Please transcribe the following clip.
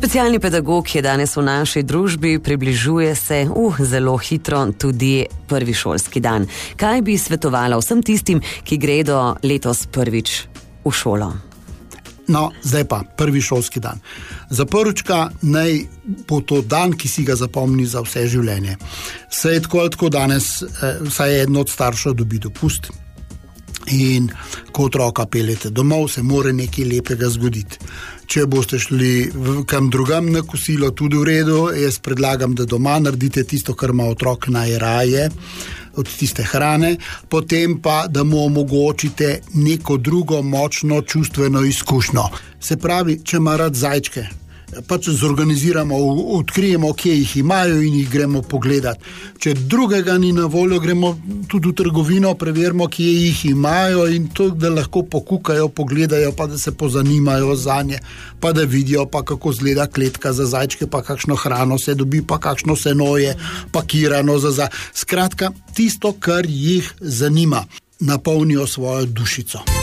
Specialni pedagog je danes v naši družbi, približuje se zelo hitro tudi prvi šolski dan. Kaj bi svetovala vsem tistim, ki gredo letos prvič v šolo? No, zdaj pa, prvi šolski dan. Za prvička naj bo to dan, ki si ga zapomni za vse življenje. Saj tako danes, vsaj eno od staršev dobi dopust in ko otroka peljete domov, se mora nekaj lepega zgoditi. Če boste šli kam drugam na kosilo, tudi v redu, jaz predlagam, da doma naredite tisto, kar ima otrok najraje, od tiste hrane, potem pa, da mu omogočite neko drugo močno čustveno izkušnjo. Se pravi, če ima rad zajčke, pač zorganiziramo, odkrijemo, kje jih imajo in jih gremo pogledati. Če drugega ni na voljo, gremo tudi v trgovino, preverimo, kje jih imajo in to, da lahko pokukajo, pogledajo, pa da se pozanimajo zanje, pa da vidijo, pa kako izgleda kletka za zajčke, pa kakšno hrano se dobi, pa kakšno seno je pakirano za. Skratka, tisto, kar jih zanima, napolnijo svojo dušico.